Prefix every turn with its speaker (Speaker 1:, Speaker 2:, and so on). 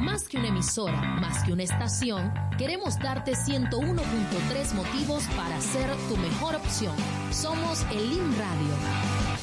Speaker 1: Más que una emisora, más que una estación, queremos darte 101.3 motivos para ser tu mejor opción. Somos el IN Radio.